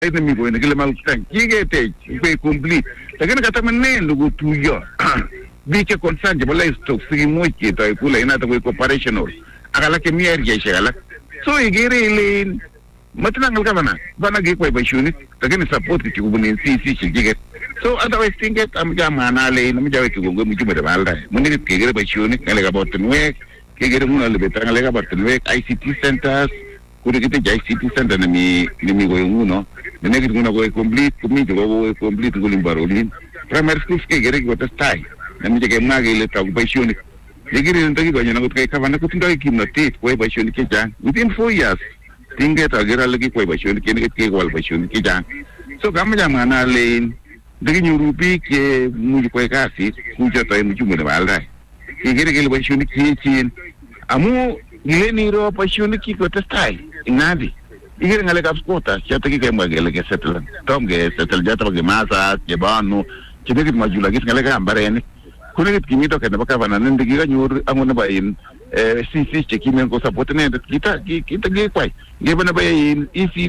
mi ko ne kile mal tan kigete be complete lakini kata maneno kutuyo bike concern je bala stock sigi mochi to kula ina to operational akala ke mi area shagala so igere ile matna ngal kana bana ge ko bashuni lakini support ki kubuni sisi shigige so otherwise tinget am jamana le no jawe ki gongo mi jume de balda mungi ke gere bashuni kale ga botnwe ke gere mun le betanga le ga botnwe ICT centers kuri kite ICT center ni mi go nguno nene kitu kuna go complete kumiti go complete gulimbarolin primary school ke gere go testai nami jeke mage ile ta bashuni digiri ntaki go nyana go kai kavana ko tinda kimnati ko bashuni ke jang within 4 years tinge ta gera lagi ko bashuni ke wal bashuni ke jang so kama jamana le digi nyurupi ke mu ko kasi ku jota mu jumu de balda ke gere ke bashuni ke chin amu ile ni ro bashuni ki ko testai inadi igere ngale kapskota chata ki ke magele ke settle tom ge settle jata ge masa ke banu chidiki majula gis ngale ka ambareni kuni kimito ke baka bana nende giga nyur amuna ba in CC chekimen ko support ne kita ge kwai ge bana ba in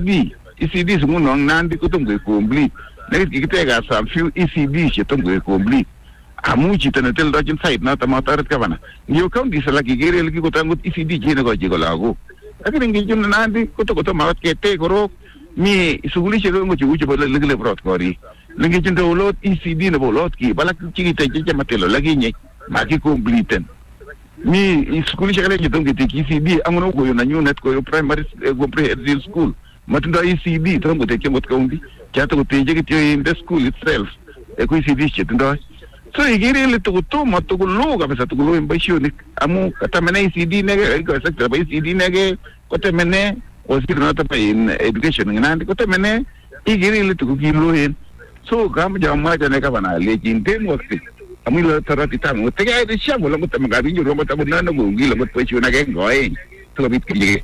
ECD sumu nandi ko tum ge complete ne kita ga some few ECD che tum ge complete amu chita ne tel dajin site na tamatar ka bana yo kam disala ki gere lagi ko tangut ECD je ne ko je ko lagu lakini ngijun nandi koto mawat kete koro mi suguli chego ngo chuju bole legle brot kori ngijun do lot ECD ne bolot ki balak chigita je matelo lagi nye maki complete mi suguli chego je tongi ti ECD amono ko yo na new net ko yo primary go pre school matunda ECD tongo te kemot kaundi chato ko te je ki in the school itself ko ECD chetindo so igiri le to mato ko lo ga pesa to lo imbashoni amu kata mena ECD nege ko sector ba ECD nege ko te mene o sir na ta in education ngandi ko te mene igiri le to ki lo hen so gam jama jane ka bana le jinten wakti amu lo tarati tam te ga de shamo lo mata magabi nyo mata buna na go gi lo mata pecho na ge ngoi to bit ki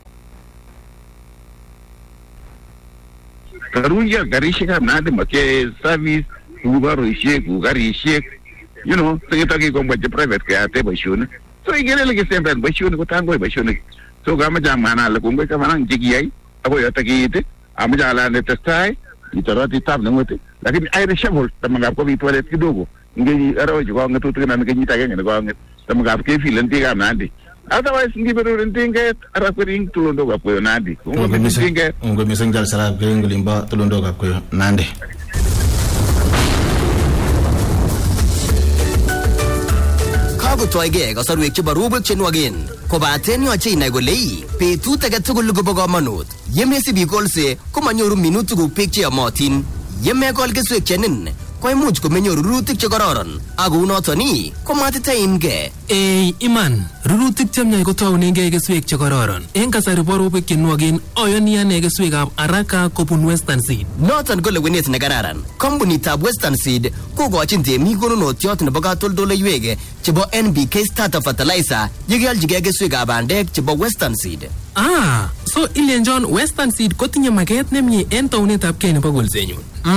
karuya garishika na de make service Ugaro ishek, ugari ishek, you know, so you talking about the private care, bashun. So you get a little same bashun, go tango bashun. So Gamajamana, Lagunga, Kaman, Jiggy, Aboyataki, Amajala, and the testai, it's a roti tab, no, like in Irish shovel, the Magapi toilet Kidogo, Gay Arrow, you go on the two and get again and go on it, the Magapi feel and take up Nandi. Otherwise, give it and think it, according to Londoga Nandi. Ungo missing Jalsara, Gringolimba, to Londoga Nandi. Kago toige ga sarwek che barubul chenwagin ko baten yo che inai go lei pe tu taga tugul go bogo manut yeme si bi golse ko manyoru minutu go picture motin yeme gol ke swek chenin ko imuch ko menyoru rurutik che kororon ago noto ni ko matita imge iman rurutik chemnyai ko taunenge keswek che kororon en kasari borobek chenwagin oyoni ane keswekab Araka kobun Western Seed noton ko lewenet ne kararan kompunitab Western Seed kokochin temik konunotiot nebo katoldoleiwek chebo NPK starter fertilizer yekealjigei keswekab bandek chebo Western Seed. So ilenjon Western Seed kotinye maket nemie en taunetab kei nebo kolsenyun.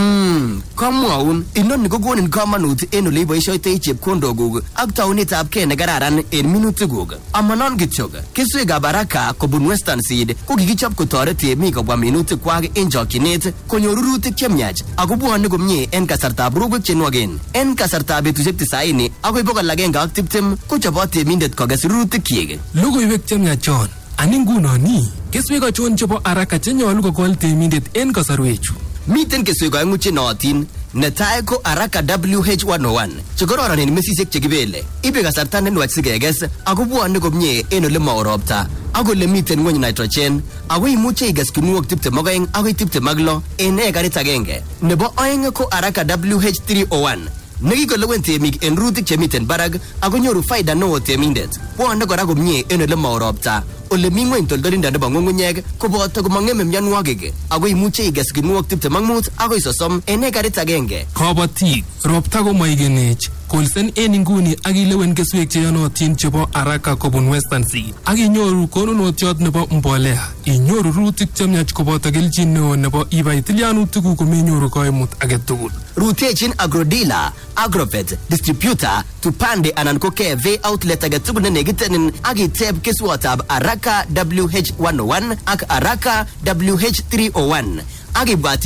Kamwaun inoni kokonin kamanut en ole iboishoitoi chepkondokuk ak taunetab kei ne kararan en minutikuk. Amanon kityok, keswekab Araka kobun Western Seed ko kikichop kotoret temik kobwa minutikwak en chokchinet konyor rurutik chemiach ako bwone komie en kasartab rubek chenwogen. En kasartab betusiek 90 akoi 120 kochobot temindet kokes rurutikyik. Logoiwek chemiach chon ani ngunoni keswek achon chebo Araka chenyolu kokol temindet en kasarwechu. Miten keswek oeng'u chenootin. Netai ko Araka WH101 chekororon en mesisiek chekibele ibe kasarta nenwach sikekes ako bwone komie en ole mao ropta ak ole miten ng'weny nitrogen ako imuche ikes kinuok 22 akoi 26 en ekarit agenge. Nebo oeng ko Araka WH301 nekikolewen temik en rurutik chemiten barak ako nyoru faida neo temindet. Bwone kora komie en ole mao ropta ole mi ng'weny toldolindo nebo ng'ung'unyek koboto komang'eme mionwogik ako imuche ikes kinuok 25 akoi 30 en ekarit agenge. Kabatik ropta komoigenech kolsen en inguni ak ilewen keswek cheyonotin chebo Araka kobun Western Seed ak inyoru konunotiot nebo mbolea inyoru rurutik chemiach koboto kelchin neo nebo ibai tilyanutikuk komenyoru koimut agetugul. Rutechin agrodealer, agrovet, distributor, tupande anan ko KV outlet agetugul ne negitenin ak iteb keswotab Araka WH101 ak Araka WH301 ak ibwat